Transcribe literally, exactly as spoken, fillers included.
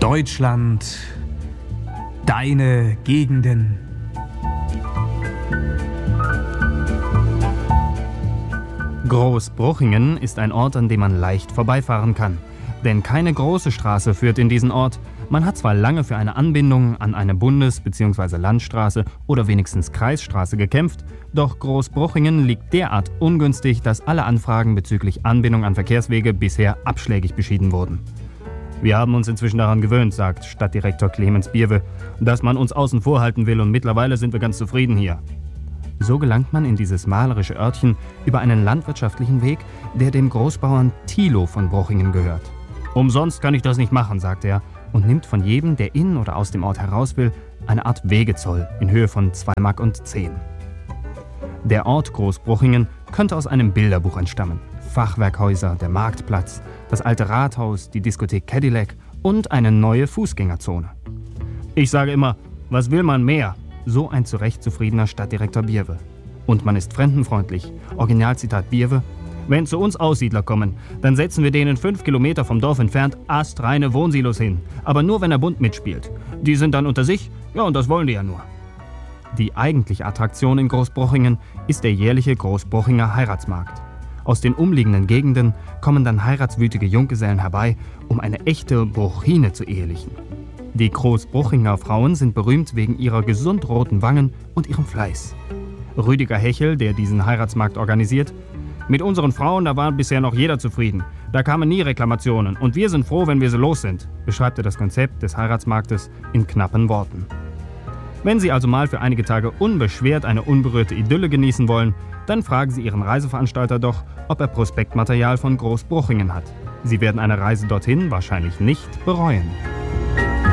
Deutschland, deine Gegenden. Großbruchingen ist ein Ort, an dem man leicht vorbeifahren kann. Denn keine große Straße führt in diesen Ort. Man hat zwar lange für eine Anbindung an eine Bundes- bzw. Landstraße oder wenigstens Kreisstraße gekämpft, doch Großbruchingen liegt derart ungünstig, dass alle Anfragen bezüglich Anbindung an Verkehrswege bisher abschlägig beschieden wurden. Wir haben uns inzwischen daran gewöhnt, sagt Stadtdirektor Clemens Bierwe, dass man uns außen vor halten will und mittlerweile sind wir ganz zufrieden hier. So gelangt man in dieses malerische Örtchen über einen landwirtschaftlichen Weg, der dem Großbauern Thilo von Bruchingen gehört. Umsonst kann ich das nicht machen, sagt er und nimmt von jedem, der in oder aus dem Ort heraus will, eine Art Wegezoll in Höhe von zwei Mark und zehn. Der Ort Großbruchingen könnte aus einem Bilderbuch entstammen. Fachwerkhäuser, der Marktplatz, das alte Rathaus, die Diskothek Cadillac und eine neue Fußgängerzone. Ich sage immer, was will man mehr? So ein zu Recht zufriedener Stadtdirektor Bierwe. Und man ist fremdenfreundlich. Originalzitat Bierwe: Wenn zu uns Aussiedler kommen, dann setzen wir denen fünf Kilometer vom Dorf entfernt astreine Wohnsilos hin. Aber nur, wenn der Bund mitspielt. Die sind dann unter sich, ja, und das wollen die ja nur. Die eigentliche Attraktion in Großbruchingen ist der jährliche Großbruchinger Heiratsmarkt. Aus den umliegenden Gegenden kommen dann heiratswütige Junggesellen herbei, um eine echte Bruchine zu ehelichen. Die Großbruchinger Frauen sind berühmt wegen ihrer gesund roten Wangen und ihrem Fleiß. Rüdiger Hechel, der diesen Heiratsmarkt organisiert: Mit unseren Frauen, da war bisher noch jeder zufrieden. Da kamen nie Reklamationen und wir sind froh, wenn wir sie los sind, beschreibt er das Konzept des Heiratsmarktes in knappen Worten. Wenn Sie also mal für einige Tage unbeschwert eine unberührte Idylle genießen wollen, dann fragen Sie Ihren Reiseveranstalter doch, ob er Prospektmaterial von Großbruchingen hat. Sie werden eine Reise dorthin wahrscheinlich nicht bereuen.